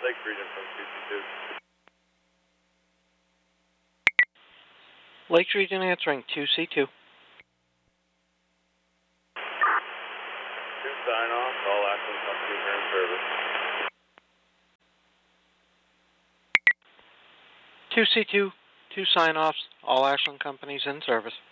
Lakes Region from 222. Lakes Region answering 2C2. 2 sign off, all Ashland companies are in service. 2C2, 2 sign-offs, all Ashland companies in service.